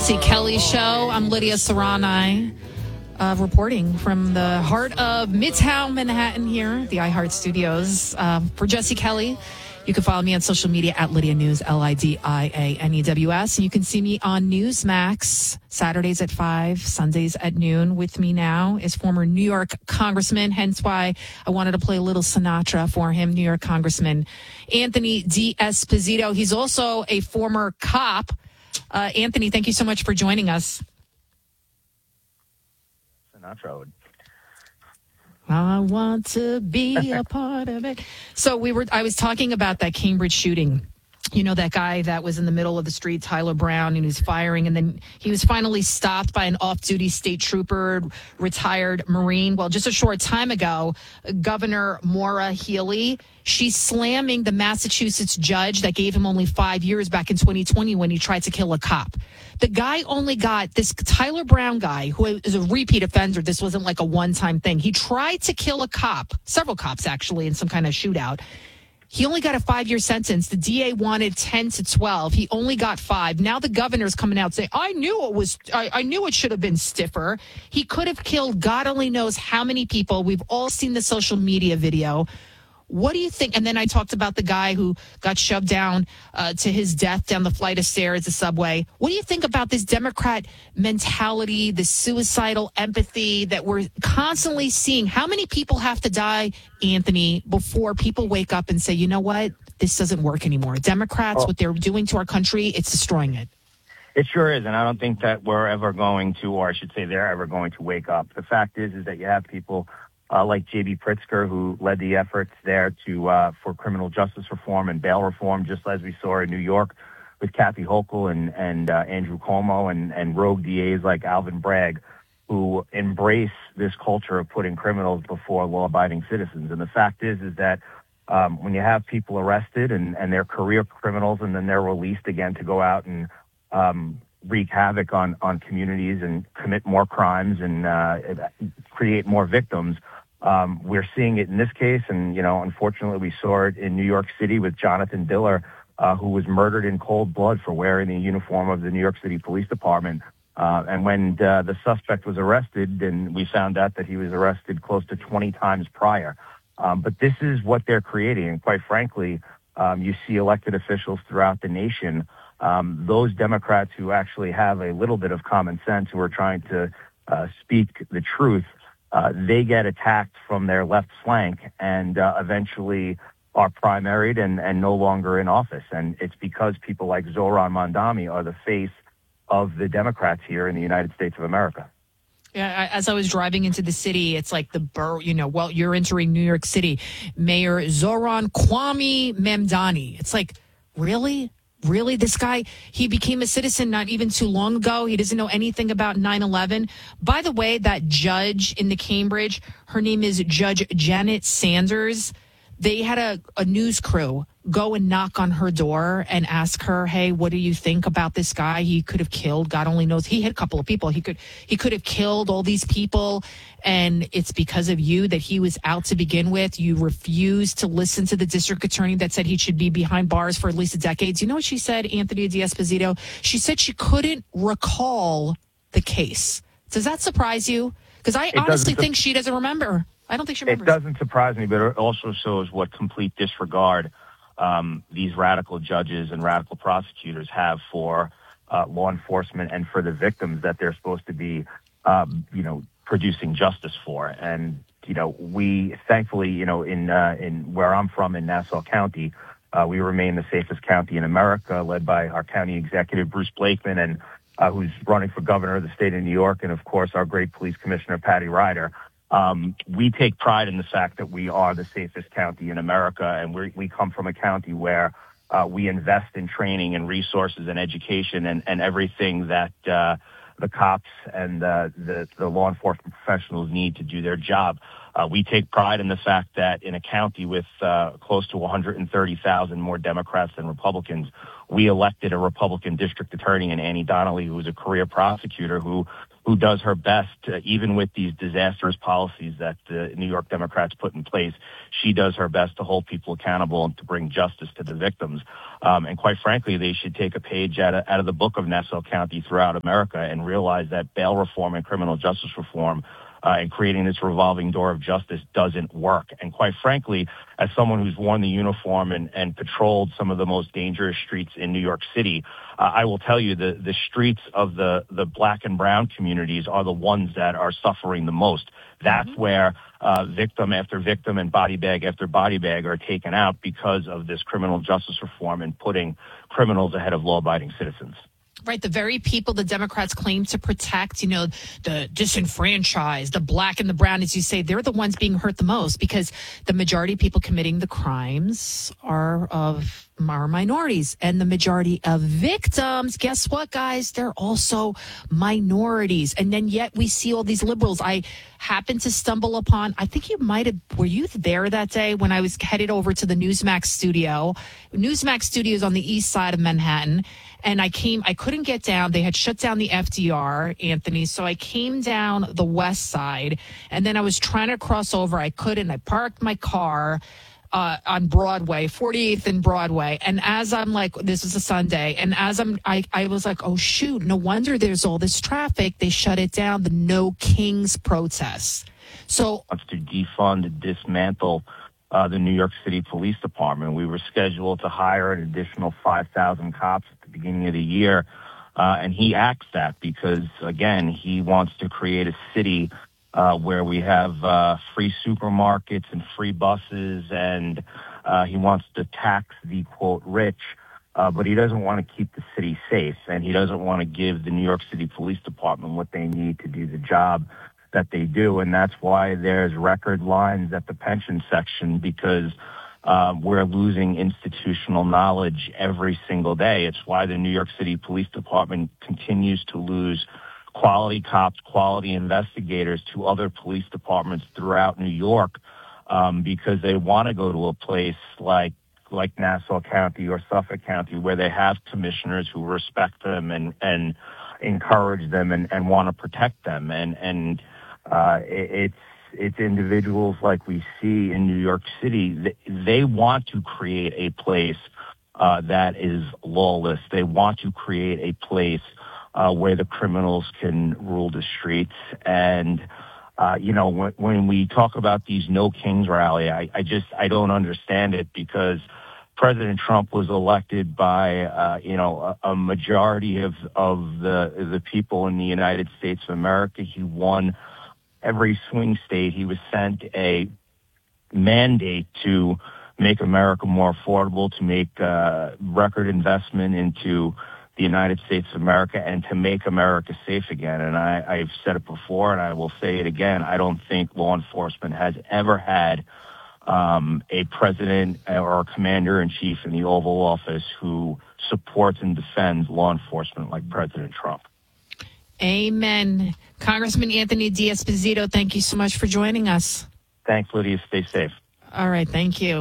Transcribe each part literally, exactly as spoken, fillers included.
Jesse Kelly Show. I'm Lydia Serrani, uh, reporting from the heart of Midtown Manhattan here, the iHeart Studios. Uh, for Jesse Kelly, you can follow me on social media at Lydia News, L I D I A N E W S. And you can see me on Newsmax, Saturdays at five, Sundays at noon. With me now is former New York Congressman, hence why I wanted to play a little Sinatra for him, New York Congressman Anthony D'Esposito. He's also a former cop. Uh, Anthony, thank you so much for joining us. Sinatra. I want to be a part of it. So we were. I was talking about that Cambridge shooting. You know, that guy that was in the middle of the street, Tyler Brown, and he was firing, and then he was finally stopped by an off-duty state trooper, retired Marine. Well, just a short time ago, Governor Maura Healey, she's slamming the Massachusetts judge that gave him only five years back in twenty twenty when he tried to kill a cop. The guy only got, this Tyler Brown guy, who is a repeat offender, this wasn't like a one-time thing. He tried to kill a cop, several cops actually, in some kind of shootout. He only got a five-year sentence. The D A wanted ten to twelve. He only got five. Now the governor's coming out saying, I knew it was, I, I knew it should have been stiffer. He could have killed God only knows how many people. We've all seen the social media video. What do you think? And then I talked about the guy who got shoved down uh, to his death down the flight of stairs, the subway. What do you think about this Democrat mentality, this suicidal empathy that we're constantly seeing? How many people have to die, Anthony, before people wake up and say, you know what, this doesn't work anymore? Democrats, oh. what they're doing to our country, it's destroying it. It sure is, and I don't think that we're ever going to, or I should say they're ever going to wake up. The fact is, is that you have people Uh, like J B Pritzker, who led the efforts there to uh, for criminal justice reform and bail reform, just as we saw in New York with Kathy Hochul and, and uh, Andrew Cuomo and, and rogue D As like Alvin Bragg, who embrace this culture of putting criminals before law-abiding citizens. And the fact is, is that um, when you have people arrested and, and they're career criminals and then they're released again to go out and um, wreak havoc on, on communities and commit more crimes and uh, create more victims, Um, we're seeing it in this case, and, you know, unfortunately we saw it in New York City with Jonathan Diller, uh, who was murdered in cold blood for wearing the uniform of the New York City Police Department. Uh, and when uh, the suspect was arrested, and we found out that he was arrested close to twenty times prior. Um, but this is what they're creating, and quite frankly, um, you see elected officials throughout the nation, um, those Democrats who actually have a little bit of common sense, who are trying to uh, speak the truth, Uh, they get attacked from their left flank and uh, eventually are primaried and, and no longer in office. And it's because people like Zohran Mamdani are the face of the Democrats here in the United States of America. Yeah, as I was driving into the city, it's like the borough, you know, well, you're entering New York City. Mayor Zohran Kwame Mamdani. It's like, really? Really? This guy, he became a citizen not even too long ago. He doesn't know anything about nine eleven. By the way, that judge in the Cambridge, her name is Judge Janet Sanders. They had a, a news crew go and knock on her door and ask her, hey, what do you think about this guy? He could have killed, God only knows. He hit a couple of people. He could he could have killed all these people. And it's because of you that he was out to begin with. You refused to listen to the district attorney that said he should be behind bars for at least a decade. You know what she said, Anthony D'Esposito? She said she couldn't recall the case. Does that surprise you? Because I it honestly think she doesn't remember. I don't think she remembers. It doesn't surprise me, but it also shows what complete disregard um, these radical judges and radical prosecutors have for uh, law enforcement and for the victims that they're supposed to be, um, you know, producing justice for. And, you know, we thankfully, you know, in uh, in where I'm from in Nassau County, uh, we remain the safest county in America, led by our county executive, Bruce Blakeman, and uh, who's running for governor of the state of New York, and, of course, our great police commissioner, Patty Ryder. Um, we take pride in the fact that we are the safest county in America, and we we come from a county where uh, we invest in training and resources and education and, and everything that uh, the cops and uh, the, the law enforcement professionals need to do their job. Uh, we take pride in the fact that in a county with uh, close to one hundred thirty thousand more Democrats than Republicans, we elected a Republican district attorney in Annie Donnelly, who was a career prosecutor who who does her best, to, even with these disastrous policies that the New York Democrats put in place, she does her best to hold people accountable and to bring justice to the victims. Um, and quite frankly, they should take a page out of, out of the book of Nassau County throughout America and realize that bail reform and criminal justice reform Uh, and creating this revolving door of justice doesn't work. And quite frankly, as someone who's worn the uniform and, and patrolled some of the most dangerous streets in New York City, uh, I will tell you the, the streets of the, the black and brown communities are the ones that are suffering the most. That's mm-hmm. where uh, victim after victim and body bag after body bag are taken out because of this criminal justice reform and putting criminals ahead of law-abiding citizens. Right, the very people the Democrats claim to protect, you know, the disenfranchised, the black and the brown, as you say, they're the ones being hurt the most because the majority of people committing the crimes are of are minorities. And the majority of victims, guess what, guys? They're also minorities. And then yet we see all these liberals. I happened to stumble upon, I think you might have, were you there that day when I was headed over to the Newsmax studio? Newsmax studio is on the east side of Manhattan. And I came, I couldn't get down. They had shut down the F D R, Anthony. So I came down the west side and then I was trying to cross over. I couldn't. I parked my car uh, on Broadway, forty-eighth and Broadway. And as I'm like, this is a Sunday. And as I'm, I, I was like, oh shoot, no wonder there's all this traffic. They shut it down. The No Kings protests. So wants to defund and dismantle Uh, the New York City Police Department. We were scheduled to hire an additional five thousand cops at the beginning of the year, uh, and he axed that because, again, he wants to create a city uh, where we have uh, free supermarkets and free buses, and uh, he wants to tax the, quote, rich, uh, but he doesn't want to keep the city safe, and he doesn't want to give the New York City Police Department what they need to do the job that they do, and that's why there's record lines at the pension section because uh, we're losing institutional knowledge every single day. It's why the New York City Police Department continues to lose quality cops, quality investigators to other police departments throughout New York um, because they want to go to a place like like Nassau County or Suffolk County where they have commissioners who respect them and, and encourage them and, and want to protect them. And, and Uh, it, it's it's individuals like we see in New York City. They, they want to create a place uh, that is lawless. They want to create a place uh, where the criminals can rule the streets. And uh, you know, when, when we talk about these No Kings rally, I, I just I don't understand it because President Trump was elected by, uh, you know, a, a majority of, of the the people in the United States of America. He won every swing state. He was sent a mandate to make America more affordable, to make uh, record investment into the United States of America, and to make America safe again. And I, I've said it before, and I will say it again. I don't think law enforcement has ever had um, a president or a commander-in-chief in the Oval Office who supports and defends law enforcement like President Trump. Amen. Congressman Anthony D'Esposito, thank you so much for joining us. Thanks, Lydia. Stay safe. All right. Thank you.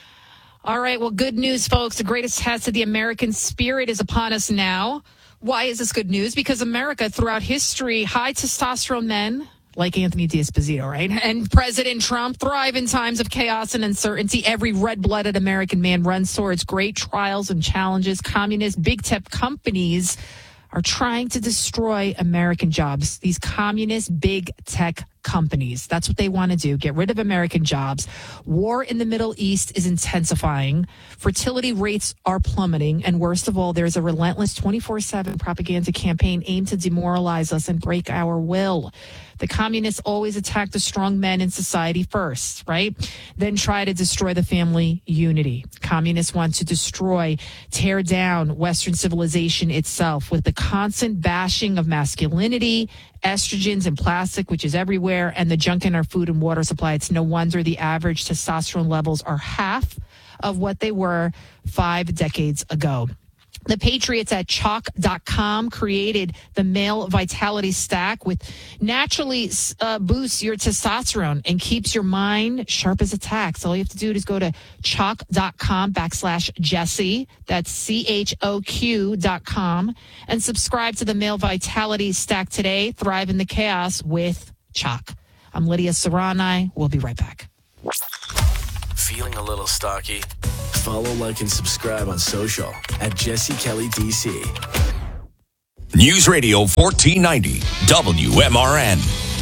All right. Well, good news, folks. The greatest test of the American spirit is upon us now. Why is this good news? Because America, throughout history, high testosterone men like Anthony D'Esposito, right? And President Trump thrive in times of chaos and uncertainty. Every red-blooded American man runs towards great trials and challenges. Communist big tech companies are trying to destroy American jobs. These communist big tech companies. That's what they want to do. Get rid of American jobs. War in the Middle East is intensifying. Fertility rates are plummeting. And worst of all, there's a relentless twenty-four seven propaganda campaign aimed to demoralize us and break our will. The communists always attack the strong men in society first, right? Then try to destroy the family unity. Communists want to destroy, tear down Western civilization itself with the constant bashing of masculinity, estrogens and plastic, which is everywhere, and the junk in our food and water supply. It's no wonder the average testosterone levels are half of what they were five decades ago. The Patriots at chalk dot com created the Male Vitality Stack, with naturally uh, boosts your testosterone and keeps your mind sharp as a tack. So all you have to do is go to chalk dot com backslash Jesse. That's C H O Q dot com, and subscribe to the Male Vitality Stack today. Thrive in the chaos with Chalk. I'm Lydia Serrani. We'll be right back. Feeling a little stocky? Follow, like, and subscribe on social at Jesse Kelly D C. News Radio fourteen ninety W M R N.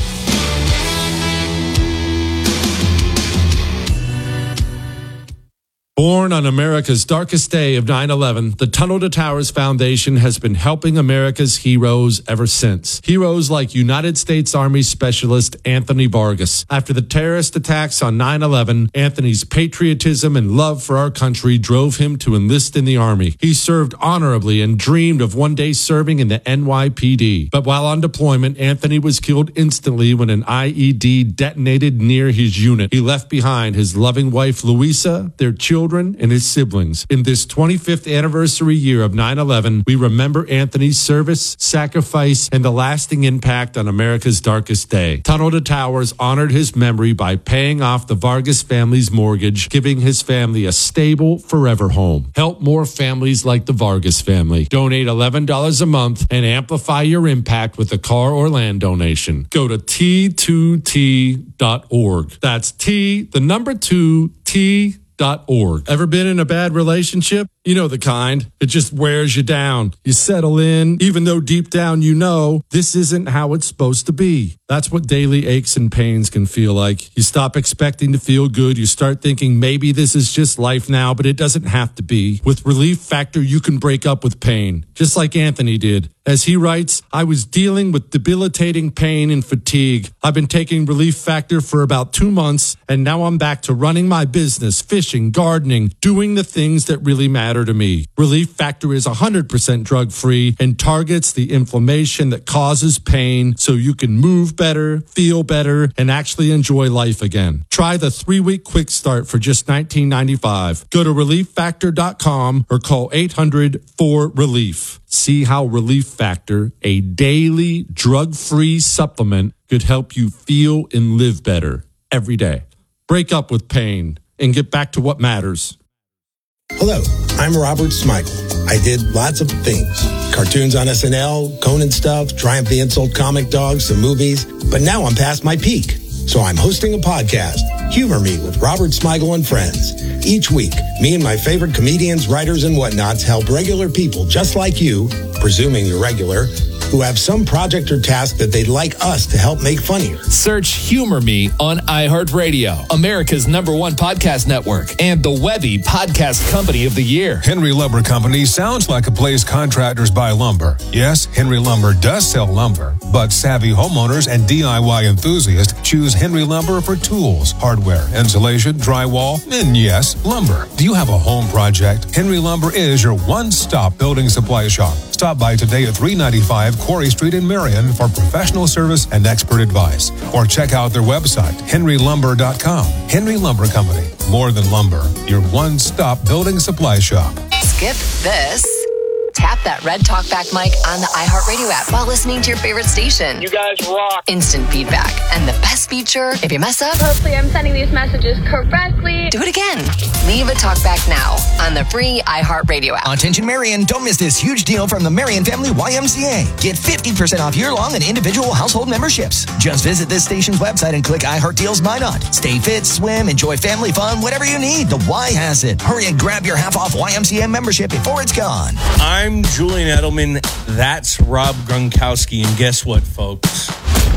Born on America's darkest day of nine eleven, the Tunnel to Towers Foundation has been helping America's heroes ever since. Heroes like United States Army Specialist Anthony Vargas. After the terrorist attacks on nine eleven, Anthony's patriotism and love for our country drove him to enlist in the Army. He served honorably and dreamed of one day serving in the N Y P D. But while on deployment, Anthony was killed instantly when an I E D detonated near his unit. He left behind his loving wife, Louisa, their children, and his siblings. In this twenty-fifth anniversary year of nine eleven, we remember Anthony's service, sacrifice, and the lasting impact on America's darkest day. Tunnel to Towers honored his memory by paying off the Vargas family's mortgage, giving his family a stable, forever home. Help more families like the Vargas family. Donate eleven dollars a month and amplify your impact with a car or land donation. Go to T two T dot org. That's T, the number two, T dot org. Ever been in a bad relationship? You know the kind. It just wears you down. You settle in, even though deep down you know this isn't how it's supposed to be. That's what daily aches and pains can feel like. You stop expecting to feel good. You start thinking maybe this is just life now, but it doesn't have to be. With Relief Factor, you can break up with pain, just like Anthony did. As he writes, I was dealing with debilitating pain and fatigue. I've been taking Relief Factor for about two months, and now I'm back to running my business, fishing, gardening, doing the things that really matter to me. Relief Factor is one hundred percent drug-free and targets the inflammation that causes pain so you can move better, feel better, and actually enjoy life again. Try the three-week quick start for just nineteen ninety-five. Go to relief factor dot com or call eight hundred four relief. See how Relief Factor, a daily drug-free supplement, could help you feel and live better every day. Break up with pain and get back to what matters. Hello, I'm Robert Smigel. I did lots of things. Cartoons on S N L, Conan stuff, Triumph the Insult comic dogs, some movies. But now I'm past my peak. So I'm hosting a podcast, Humor Me with Robert Smigel and Friends. Each week, me and my favorite comedians, writers, and whatnots help regular people just like you, presuming you're regular, who have some project or task that they'd like us to help make funnier. Search Humor Me on iHeartRadio, America's number one podcast network, and the Webby Podcast Company of the Year. Henry Lumber Company sounds like a place contractors buy lumber. Yes, Henry Lumber does sell lumber, but savvy homeowners and D I Y enthusiasts choose Henry Lumber for tools, hardware, insulation, drywall, and yes, lumber. Do you have a home project? Henry Lumber is your one-stop building supply shop. Stop by today at three ninety-five Quarry Street in Marion for professional service and expert advice. Or check out their website, henry lumber dot com. Henry Lumber Company. More than lumber. Your one-stop building supply shop. Skip this. Tap that red talkback mic on the iHeartRadio app while listening to your favorite station. You guys rock. Instant feedback. And the best feature, if you mess up, hopefully I'm sending these messages correctly. Do it again. Leave a talkback now on the free iHeartRadio app. Attention Marion, don't miss this huge deal from the Marion Family Y M C A. Get fifty percent off year-long and individual household memberships. Just visit this station's website and click iHeart Deals My Not. Stay fit, swim, enjoy family fun, whatever you need. The Y has it. Hurry and grab your half-off Y M C A membership before it's gone. I'm Julian Edelman. That's Rob Gronkowski. And guess what, folks?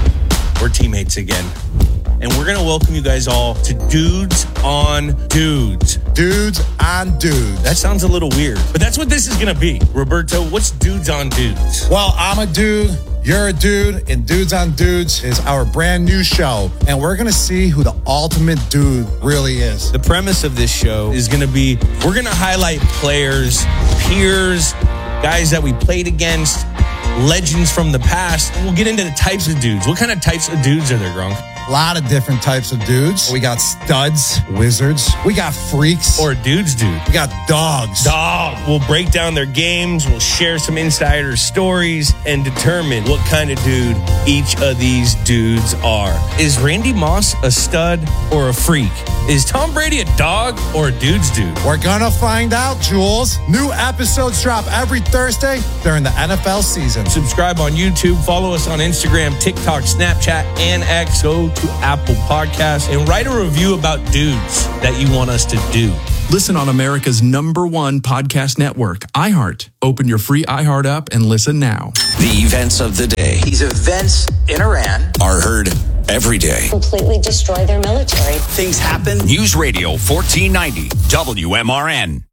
We're teammates again. And we're going to welcome you guys all to Dudes on Dudes. Dudes on Dudes. That sounds a little weird, but that's what this is going to be. Roberto, what's Dudes on Dudes? Well, I'm a dude. You're a dude, and Dudes on Dudes is our brand new show, and we're going to see who the ultimate dude really is. The premise of this show is going to be, we're going to highlight players, peers, guys that we played against, legends from the past. We'll get into the types of dudes. What kind of types of dudes are there, Gronk? A lot of different types of dudes. We got studs, wizards. We got freaks. Or dudes, dude. We got dogs. Dog. We'll break down their games. We'll share some insider stories and determine what kind of dude each of these dudes are. Is Randy Moss a stud or a freak? Is Tom Brady a dog or a dude's dude? We're gonna find out, Jules. New episodes drop every Thursday during the N F L season. Subscribe on YouTube. Follow us on Instagram, TikTok, Snapchat, and X. Go to Apple Podcasts and write a review about dudes that you want us to do. Listen on America's number one podcast network, iHeart. Open your free iHeart app and listen now. The events of the day. These events in Iran are heard every day. Completely destroy their military. Things happen. News Radio fourteen ninety W M R N.